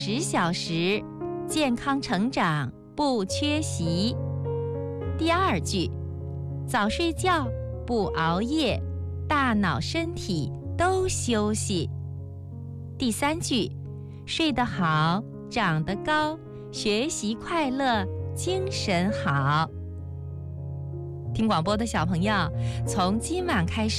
10小时，健康成长不缺席。第二句，早睡觉，不熬夜，大脑身体都休息。第三句，睡得好，长得高，学习快乐，精神好。听广播的小朋友，从今晚开始